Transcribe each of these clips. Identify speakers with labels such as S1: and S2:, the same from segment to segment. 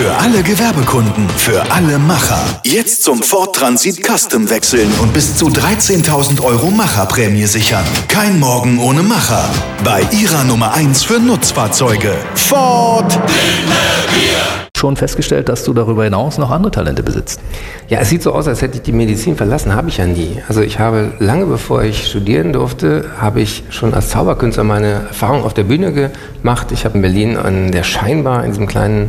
S1: Für alle Gewerbekunden, für alle Macher. Jetzt zum Ford Transit Custom wechseln und bis zu 13.000 € Macherprämie sichern. Kein Morgen ohne Macher. Bei Ihrer Nummer 1 für Nutzfahrzeuge. Ford.
S2: Schon festgestellt, dass du darüber hinaus noch andere Talente besitzt?
S3: Ja, es sieht so aus, als hätte ich die Medizin verlassen, habe ich ja nie. Also ich habe lange bevor ich studieren durfte, habe ich schon als Zauberkünstler meine Erfahrung auf der Bühne gemacht. Ich habe in Berlin an der Scheinbar, in diesem kleinen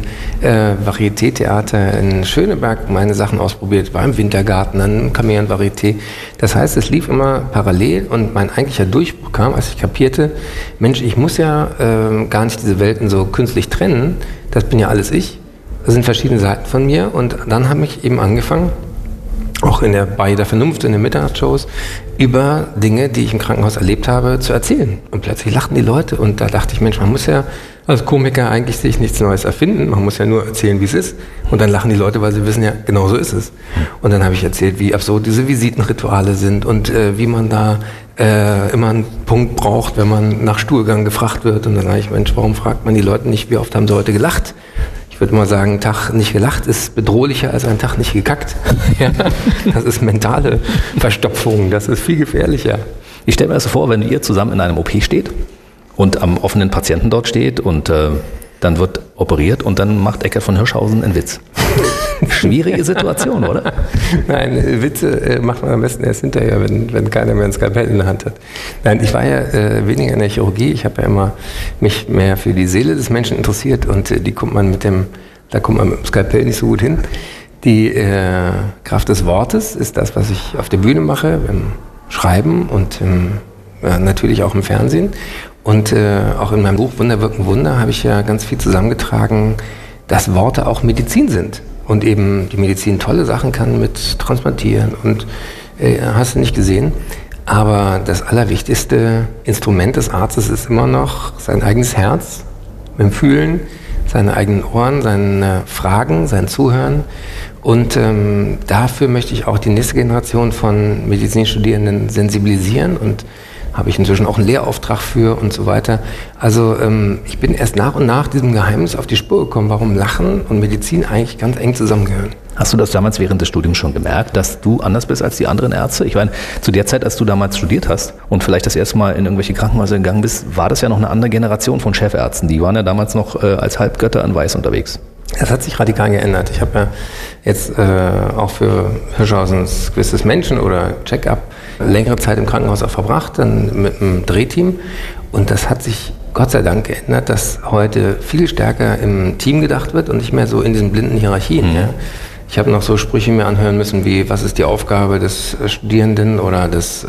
S3: Varieté-Theater in Schöneberg meine Sachen ausprobiert, war im Wintergarten, dann kam mir ein Varieté. Das heißt, es lief immer parallel und mein eigentlicher Durchbruch kam, als ich kapierte, Mensch, ich muss ja gar nicht diese Welten so künstlich trennen, das bin ja alles ich. Das sind verschiedene Seiten von mir und dann habe ich eben angefangen, auch bei der Vernunft in den Mitternachtsshows, über Dinge, die ich im Krankenhaus erlebt habe, zu erzählen. Und plötzlich lachten die Leute und da dachte ich, Mensch, man muss ja als Komiker eigentlich sich nichts Neues erfinden, man muss ja nur erzählen, wie es ist. Und dann lachen die Leute, weil sie wissen ja, genau so ist es. Und dann habe ich erzählt, wie absurd diese Visitenrituale sind und wie man da immer einen Punkt braucht, wenn man nach Stuhlgang gefragt wird. Und dann sage ich, Mensch, warum fragt man die Leute nicht, wie oft haben sie heute gelacht? Ich würde mal sagen, ein Tag nicht gelacht ist bedrohlicher als ein Tag nicht gekackt. Ja, das ist mentale Verstopfung, das ist viel gefährlicher.
S2: Ich stelle mir das so vor, wenn ihr zusammen in einem OP steht und am offenen Patienten dort steht und dann wird operiert und dann macht Eckart von Hirschhausen einen Witz. Schwierige Situation, oder?
S3: Nein, Witze macht man am besten erst hinterher, wenn keiner mehr ein Skalpell in der Hand hat. Nein, ich war ja weniger in der Chirurgie. Ich habe ja immer mich mehr für die Seele des Menschen interessiert und da kommt man mit dem Skalpell nicht so gut hin. Die Kraft des Wortes ist das, was ich auf der Bühne mache, im Schreiben und natürlich auch im Fernsehen. Und auch in meinem Buch Wunder wirken Wunder habe ich ja ganz viel zusammengetragen, dass Worte auch Medizin sind. Und eben die Medizin tolle Sachen kann mit Transplantieren und hast du nicht gesehen. Aber das allerwichtigste Instrument des Arztes ist immer noch sein eigenes Herz, mit dem Fühlen, seine eigenen Ohren, seine Fragen, sein Zuhören. Und dafür möchte ich auch die nächste Generation von Medizinstudierenden sensibilisieren und habe ich inzwischen auch einen Lehrauftrag für und so weiter. Also ich bin erst nach und nach diesem Geheimnis auf die Spur gekommen, warum Lachen und Medizin eigentlich ganz eng zusammengehören.
S2: Hast du das damals während des Studiums schon gemerkt, dass du anders bist als die anderen Ärzte? Ich meine, zu der Zeit, als du damals studiert hast und vielleicht das erste Mal in irgendwelche Krankenhäuser gegangen bist, war das ja noch eine andere Generation von Chefärzten. Die waren ja damals noch als Halbgötter an Weiß unterwegs.
S3: Das hat sich radikal geändert. Ich habe ja jetzt auch für Hirschhausens Quiz des Menschen oder Check-up längere Zeit im Krankenhaus auch verbracht, dann mit einem Drehteam. Und das hat sich Gott sei Dank geändert, dass heute viel stärker im Team gedacht wird und nicht mehr so in diesen blinden Hierarchien. Ja. Ich habe noch so Sprüche mir anhören müssen wie, was ist die Aufgabe des Studierenden oder des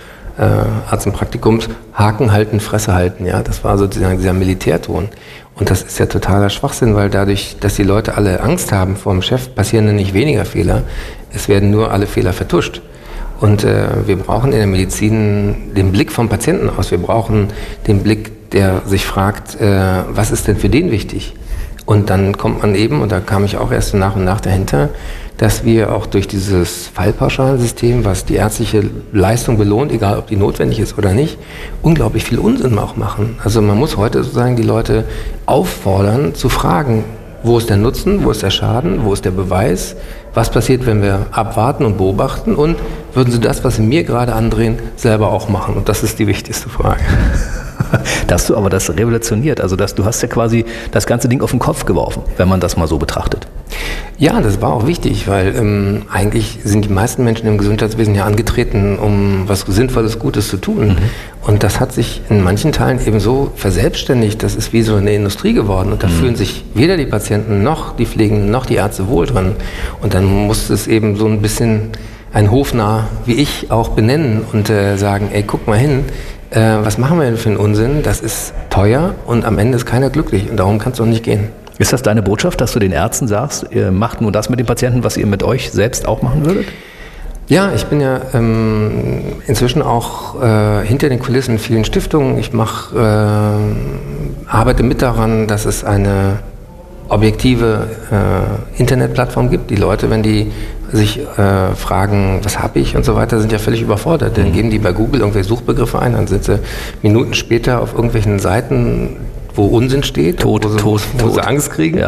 S3: Arzt im Praktikums? Haken halten, Fresse halten. Ja, das war sozusagen dieser Militärton. Und das ist ja totaler Schwachsinn, weil dadurch, dass die Leute alle Angst haben vor dem Chef, passieren dann nicht weniger Fehler. Es werden nur alle Fehler vertuscht. Und wir brauchen in der Medizin den Blick vom Patienten aus. Wir brauchen den Blick, der sich fragt, was ist denn für den wichtig? Und dann kommt man eben, und da kam ich auch erst nach und nach dahinter, dass wir auch durch dieses Fallpauschalensystem, was die ärztliche Leistung belohnt, egal ob die notwendig ist oder nicht, unglaublich viel Unsinn auch machen. Also man muss heute sozusagen die Leute auffordern, zu fragen, wo ist der Nutzen, wo ist der Schaden, wo ist der Beweis, was passiert, wenn wir abwarten und beobachten und würden Sie das, was Sie mir gerade andrehen, selber auch machen? Und das ist die wichtigste Frage.
S2: Da hast du aber das revolutioniert, also du hast ja quasi das ganze Ding auf den Kopf geworfen, wenn man das mal so betrachtet.
S3: Ja, das war auch wichtig, weil eigentlich sind die meisten Menschen im Gesundheitswesen ja angetreten, um was Sinnvolles, Gutes zu tun. Mhm. Und das hat sich in manchen Teilen eben so verselbstständigt, das ist wie so eine Industrie geworden. Und da fühlen sich weder die Patienten noch die Pflegenden noch die Ärzte wohl dran. Und dann muss es eben so ein bisschen ein Hofnarr wie ich auch benennen und sagen, ey, guck mal hin, was machen wir denn für einen Unsinn? Das ist teuer und am Ende ist keiner glücklich und darum kann es doch nicht gehen.
S2: Ist das deine Botschaft, dass du den Ärzten sagst, ihr macht nur das mit den Patienten, was ihr mit euch selbst auch machen würdet?
S3: Ja, ich bin ja inzwischen auch hinter den Kulissen in vielen Stiftungen. Ich arbeite mit daran, dass es eine objektive Internetplattform gibt. Die Leute, wenn die sich fragen, was habe ich und so weiter, sind ja völlig überfordert. Dann geben die bei Google irgendwelche Suchbegriffe ein, dann sind sie Minuten später auf irgendwelchen Seiten, wo Unsinn steht, wo sie Angst kriegen. Ja.